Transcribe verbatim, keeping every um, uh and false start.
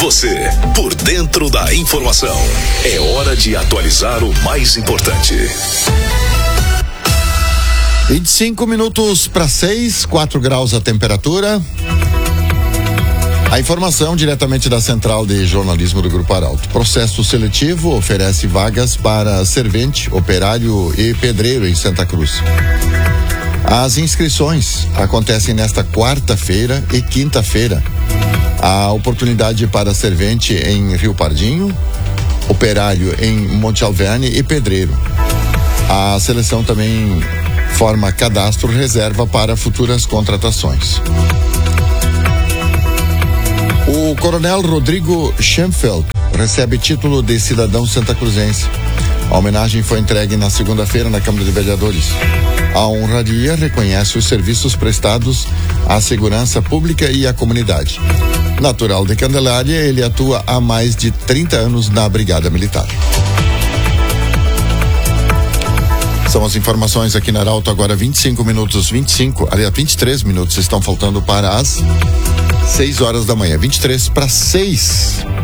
Você, por dentro da informação. É hora de atualizar o mais importante. vinte e cinco minutos para seis, quatro graus a temperatura. A informação diretamente da Central de Jornalismo do Grupo Arauto. Processo seletivo oferece vagas para servente, operário e pedreiro em Santa Cruz. As inscrições acontecem nesta quarta-feira e quinta-feira. A oportunidade para servente em Rio Pardinho, operário em Monte Alverne e pedreiro. A seleção também forma cadastro reserva para futuras contratações. O coronel Rodrigo Schenfeld recebe título de cidadão santacruzense. A homenagem foi entregue na segunda-feira na Câmara de Vereadores. A honraria reconhece os serviços prestados à segurança pública e à comunidade. Natural de Candelária, ele atua há mais de trinta anos na Brigada Militar. São as informações aqui na Arauto, agora vinte e cinco minutos, vinte e cinco, aliás, vinte e três minutos estão faltando para as seis horas da manhã, vinte e três para seis.